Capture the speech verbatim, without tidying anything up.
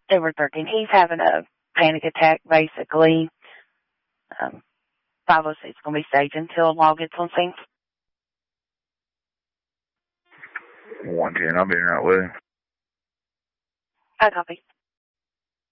Edward thirteen. He's having a panic attack, basically. Um, five oh six is going to be staged until law gets on scene. one ten, I'll be right with you. I copy.